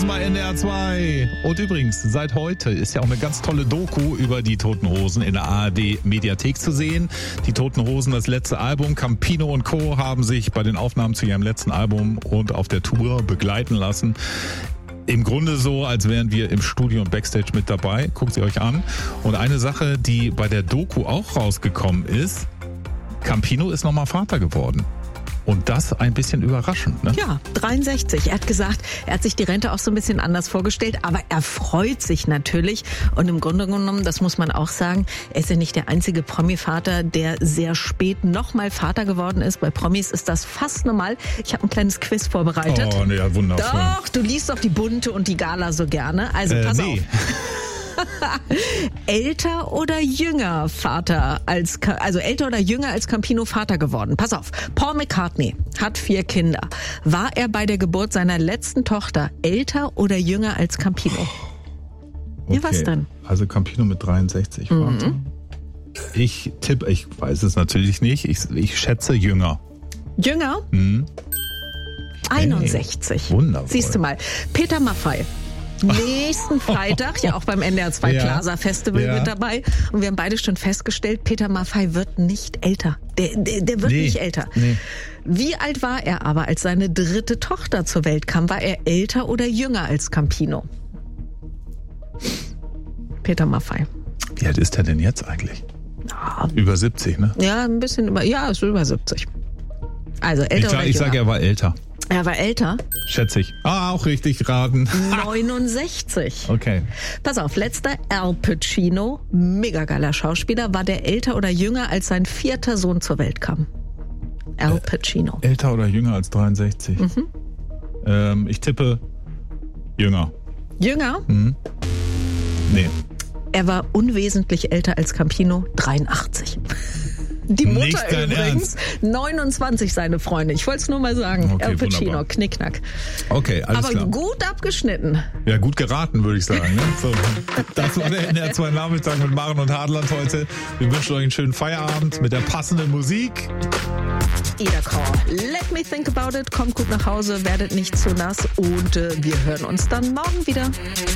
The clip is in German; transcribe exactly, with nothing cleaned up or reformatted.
Hosen bei N D R zwei. Und übrigens, seit heute ist ja auch eine ganz tolle Doku über die Toten Hosen in der A R D Mediathek zu sehen. Die Toten Hosen, das letzte Album, Campino und Co. haben sich bei den Aufnahmen zu ihrem letzten Album und auf der Tour begleiten lassen. Im Grunde so, als wären wir im Studio und Backstage mit dabei. Guckt sie euch an. Und eine Sache, die bei der Doku auch rausgekommen ist, Campino ist nochmal Vater geworden. Und das ein bisschen überraschend, ne? Ja, dreiundsechzig. Er hat gesagt, er hat sich die Rente auch so ein bisschen anders vorgestellt, aber er freut sich natürlich. Und im Grunde genommen, das muss man auch sagen, er ist ja nicht der einzige Promi-Vater, der sehr spät nochmal Vater geworden ist. Bei Promis ist das fast normal. Ich habe ein kleines Quiz vorbereitet. Oh, ne, ja, wundervoll. Doch, du liest doch die Bunte und die Gala so gerne. Also äh, pass nee. auf. Älter oder jünger Vater als, also älter oder jünger als Campino Vater geworden. Pass auf. Paul McCartney hat vier Kinder. War er bei der Geburt seiner letzten Tochter älter oder jünger als Campino? Okay. Ja, was denn? Also Campino mit dreiundsechzig. Mhm. Ich tippe, ich weiß es natürlich nicht. Ich, ich schätze jünger. Jünger? Mhm. einundsechzig. Hey, wundervoll. Siehst du mal. Peter Maffay. Nächsten Freitag, ja auch beim N D R zwei Ja. Plaza Festival Ja. mit dabei. Und wir haben beide schon festgestellt, Peter Maffay wird nicht älter. Der, der, der wird Nee. nicht älter. Nee. Wie alt war er aber, als seine dritte Tochter zur Welt kam? War er älter oder jünger als Campino? Peter Maffay. Wie alt ist er denn jetzt eigentlich? Ja, Über siebzig, ne? ja, ein bisschen über, ja, ist über siebzig. Also älter Ich, oder sag- jünger? ich sage, er war älter. Er war älter? Schätze ich. Ah, auch richtig raten. neunundsechzig. Okay. Pass auf, letzter Al Pacino, mega geiler Schauspieler, war der älter oder jünger, als sein vierter Sohn zur Welt kam? Al Pacino. Älter oder jünger als dreiundsechzig? Mhm. Ähm, ich tippe jünger. Jünger? Mhm. Nee. Er war unwesentlich älter als Campino, dreiundachtzig. Die Mutter Nicht dein übrigens, neunundzwanzig seine Freunde. Ich wollte es nur mal sagen. Okay, Al Pacino, wunderbar. Knickknack. Okay, alles Aber klar. gut abgeschnitten. Ja, gut geraten, würde ich sagen. Ne? So, das war der N D R zwei Nachmittag mit Maren und Hadland heute. Wir wünschen euch einen schönen Feierabend mit der passenden Musik. Ida Call. Let me think about it. Kommt gut nach Hause, werdet nicht zu nass und äh, wir hören uns dann morgen wieder.